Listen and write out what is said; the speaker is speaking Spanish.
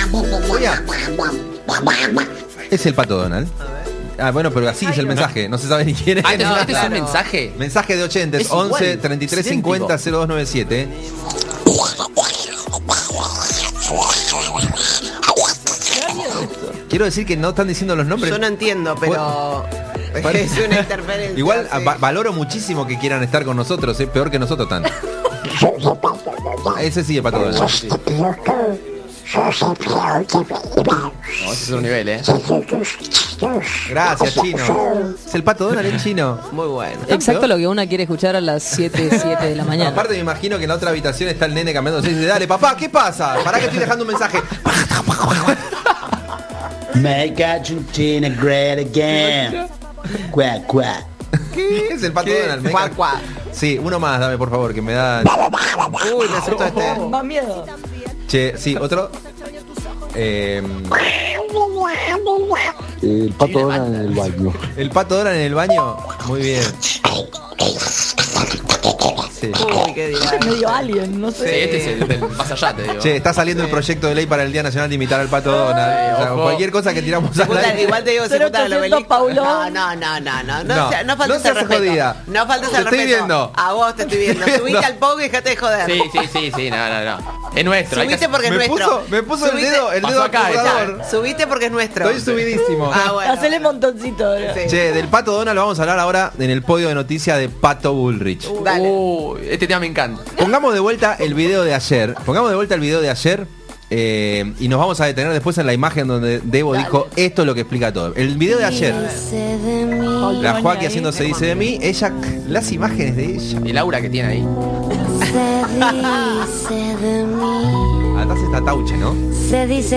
Oiga. Es el Pato Donald. Ah, bueno, pero así es el mensaje. No se sabe ni quién es. Ah, ¿este es un mensaje? Mensaje de oyentes. Es igual, 11 33 50 0297. Quiero decir que no están diciendo los nombres. Yo no entiendo, pero es una interferencia. Igual sí. valoro muchísimo que quieran estar con nosotros, peor que nosotros están. Ese sí es Pato Donald. Sí. No, ese es otro nivel, Gracias, chino. Es el Pato Donald en chino. Muy bueno. Exacto lo que una quiere escuchar a las 7 de la mañana. Aparte me imagino que en la otra habitación está el nene cambiando. Y dice, dale, papá, ¿qué pasa? Pará que estoy dejando un mensaje. Make Argentina great again. Quack, quack. ¿Qué? Es el Pato Donald. venga. Cuac, cuac. Sí, uno más, dame por favor, que me da... Uy, me asustó este. Más miedo. Che, sí, otro. El Pato Donald en el baño. El Pato Donald en el baño. Muy bien. Sí. Uy, qué día. Medio alien, no Sí, sé. este es el del más allá, te digo. Che, está saliendo el proyecto de ley para el Día Nacional de imitar al Pato Donald. O sea, ojo. cualquier cosa que tiramos al aire. Igual te digo, se juntan al 0800 obelisco. Paulón. No faltes no seas el respeto. jodida. No faltes Te el estoy respeto. viendo. A vos te estoy viendo. Te estoy Subite viendo. al pogo y dejate de joder. Sí, no. Es nuestro. hay que Subiste hacer- porque es Me nuestro. puso el Subiste- dedo Pasó acá, acusador. Subiste porque es nuestro. Estoy subidísimo. Ah, bueno. Hacele montoncito ahora. Sí. Che, del Pato Donald vamos a hablar ahora en el podio de noticias de Pato Bullrich. Dale. Este tema me encanta. Pongamos de vuelta el video de ayer. Y nos vamos a detener después en la imagen donde Debo dijo esto es lo que explica todo. El video de ayer. La Joaquín haciendo Se dice de mí. Ella, las imágenes de ella. El aura que tiene ahí. Atrás está Tauche, ¿no? Se dice